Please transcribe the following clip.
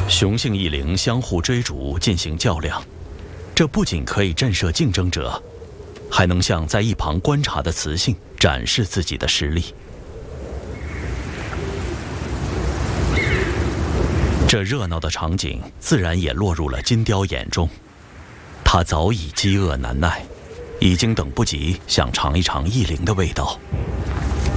雄性异灵相互追逐进行较量，这不仅可以震慑竞争者，还能向在一旁观察的雌性展示自己的实力。这热闹的场景自然也落入了金雕眼中，他早已饥饿难耐，已经等不及想尝一尝异灵的味道。